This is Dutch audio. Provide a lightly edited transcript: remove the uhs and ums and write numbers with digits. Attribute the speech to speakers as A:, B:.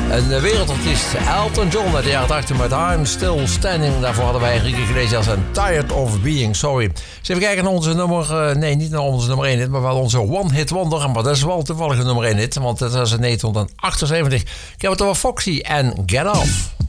A: Een wereldartiest, Elton John uit de jaren 80 met I'm Still Standing. Daarvoor hadden wij Enrique Iglesias en Tired of Being Sorry. Dus even kijken naar onze nummer, nee niet naar onze nummer 1 hit, maar wel onze One Hit Wonder. Maar dat is wel toevallig een nummer 1 hit, want dat is in 1978. Ik heb het over Foxy en Get Off.